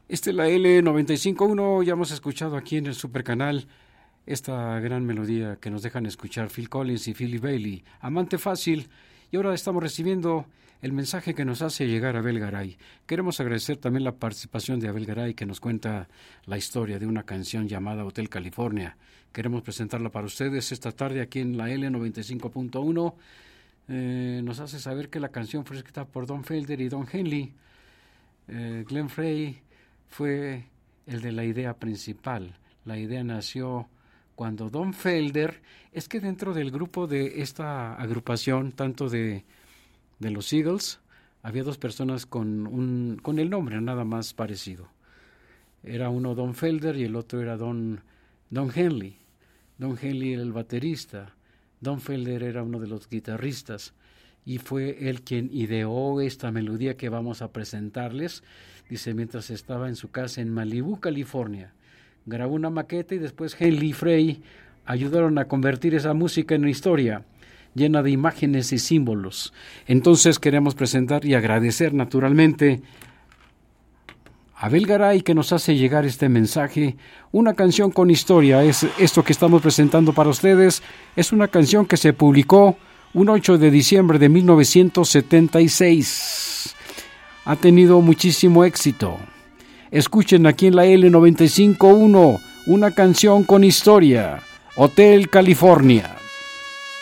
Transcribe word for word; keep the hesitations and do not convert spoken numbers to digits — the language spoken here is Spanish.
Esta es la L noventa y cinco punto uno, ya hemos escuchado aquí en el Supercanal esta gran melodía que nos dejan escuchar Phil Collins y Philly Bailey, Amante Fácil, y ahora estamos recibiendo el mensaje que nos hace llegar Abel Garay. Queremos agradecer también la participación de Abel Garay, que nos cuenta la historia de una canción llamada Hotel California. Queremos presentarla para ustedes esta tarde aquí en la L noventa y cinco punto uno. Eh, nos hace saber que la canción fue escrita por Don Felder y Don Henley. Eh, Glenn Frey fue el de la idea principal. La idea nació cuando Don Felder, es que dentro del grupo de esta agrupación, tanto de, de los Eagles, había dos personas con, un, con el nombre nada más parecido. Era uno Don Felder y el otro era Don, Don Henley. Don Henley era el baterista, Don Felder era uno de los guitarristas, y fue él quien ideó esta melodía que vamos a presentarles. Dice, mientras estaba en su casa en Malibú, California, grabó una maqueta y después Henley y Frey ayudaron a convertir esa música en una historia llena de imágenes y símbolos. Entonces queremos presentar y agradecer naturalmente a Abel Garay, que nos hace llegar este mensaje, una canción con historia. Es esto que estamos presentando para ustedes, es una canción que se publicó un ocho de diciembre de mil novecientos setenta y seis. Ha tenido muchísimo éxito. Escuchen aquí en la L noventa y cinco punto uno una canción con historia, Hotel California.